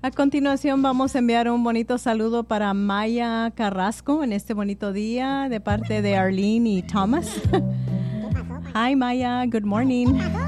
A continuación vamos a enviar un bonito saludo para Maya Carrasco en este bonito día de parte de Arlene y Thomas. Hi Maya, good morning.